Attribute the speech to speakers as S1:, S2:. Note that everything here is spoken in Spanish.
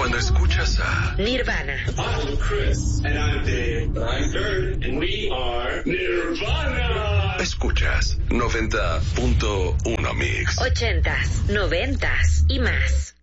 S1: Cuando escuchas a
S2: Nirvana.
S3: I'm Chris. And I'm Dave. I'm Kurt. And we are Nirvana.
S1: Escuchas 90.1 Mix.
S2: 80s, 90s y más.